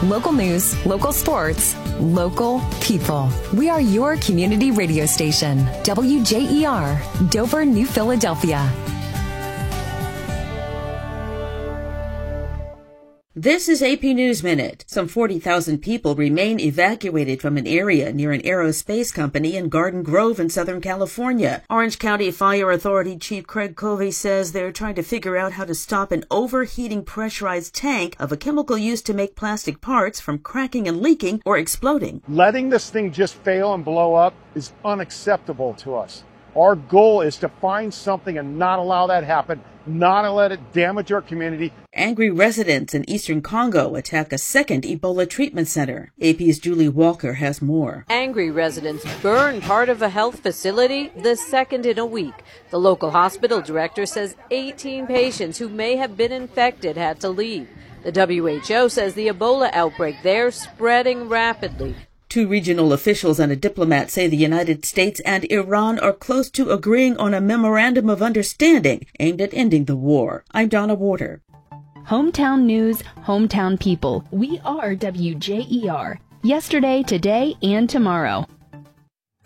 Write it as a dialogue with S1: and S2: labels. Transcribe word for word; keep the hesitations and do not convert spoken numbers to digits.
S1: Local news, local sports, local people. We are your community radio station. W J E R, Dover, New Philadelphia.
S2: This is A P News Minute. Some forty thousand people remain evacuated from an area near an aerospace company in Garden Grove in Southern California. Orange County Fire Authority Chief Craig Covey says they're trying to figure out how to stop an overheating pressurized tank of a chemical used to make plastic parts from cracking and leaking or exploding.
S3: Letting this thing just fail and blow up is unacceptable to us. Our goal is to find something and not allow that happen, not to let it damage our community.
S2: Angry residents in eastern Congo attack a second Ebola treatment center. A P's Julie Walker has more.
S4: Angry residents burn part of a health facility, the second in a week. The local hospital director says eighteen patients who may have been infected had to leave. The W H O says the Ebola outbreak there spreading rapidly.
S2: Two regional officials and a diplomat say the United States and Iran are close to agreeing on a memorandum of understanding aimed at ending the war. I'm Donna Warder.
S5: Hometown news, hometown people. We are W J E R. Yesterday, today, and tomorrow.